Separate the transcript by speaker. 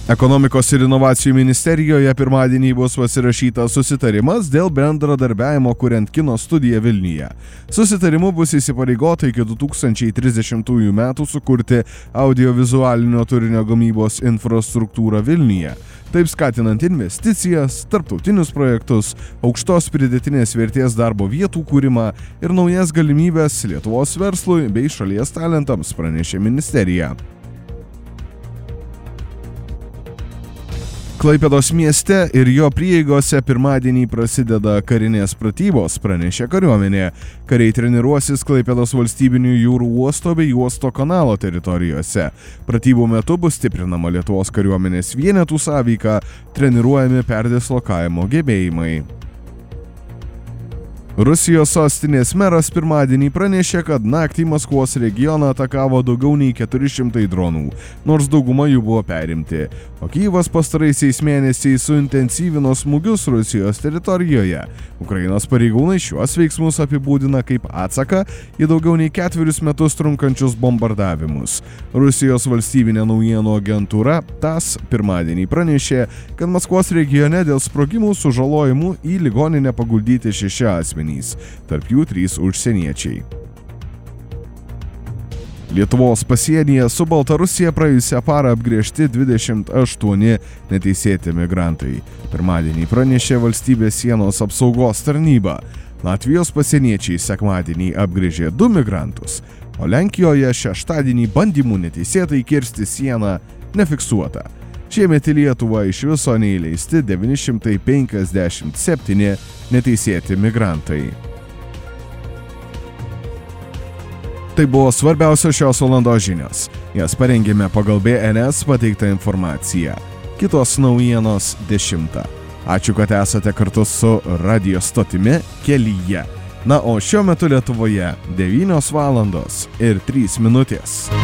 Speaker 1: Ekonomikos ir inovacijų ministerijoje pirmadienį bus pasirašytas susitarimas dėl bendradarbiavimo kuriant kino studiją Vilniuje. Susitarimu bus įsipareigota iki 2030 metų sukurti audiovizualinio turinio gamybos infrastruktūrą Vilniuje, taip skatinant investicijas, tarptautinius projektus, aukštos pridėtinės vertės darbo vietų kūrimą ir naujas galimybės Lietuvos verslui bei šalies talentams, pranešė ministerija. Klaipėdos mieste ir jo prieigose pirmadienį prasideda karinės pratybos, pranešė kariuomenė. Kariai treniruosis Klaipėdos valstybinių jūrų uosto bei uosto kanalo teritorijose. Pratybų metu bus stiprinama Lietuvos kariuomenės vienetų sąveika, treniruojami perdislokavimo gebėjimai. Rusijos sostinės meras pirmadienį pranešė, kad naktį Maskvos regioną atakavo daugiau nei 400 dronų, nors dauguma jų buvo perimti, o Kyjivas pastaraisiais mėnesiais suintensyvino smūgius Rusijos teritorijoje. Ukrainos pareigūnai šiuos veiksmus apibūdina kaip atsaką į daugiau nei 4 metus trunkančius bombardavimus. Rusijos valstybinė naujienų agentūra TASS pirmadienį pranešė, kad Maskvos regione dėl sprogimų sužalojimų į ligoninę paguldyti 6 asmenys, tarp jų 3 užsieniečiai. Lietuvos pasienyje su Baltarusija praėjusią parą apgręžti 28 neteisėti migrantai. Pirmadienį pranešė valstybės sienos apsaugos tarnyba. Latvijos pasieniečiai sekmadienį apgręžė 2 migrantus, o Lenkijoje šeštadienį bandymų neteisėtai kirsti sieną nefiksuota. Šiemet į Lietuvą iš viso neįleisti 957 neteisėti migrantai. Tai buvo svarbiausios šios valandos žinios. Jas parengėme pagal BNS pateiktą informaciją. Kitos naujienos 10. Ačiū, kad esate kartu su radio stotimi Kelyje. Na, o šiuo metu Lietuvoje 9:03 min.